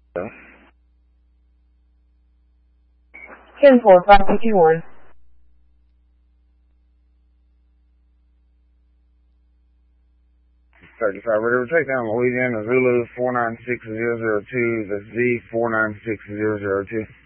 10-4-5-2-1. Whatever, take down Louisiana Zulu 496002, that's Z 496002.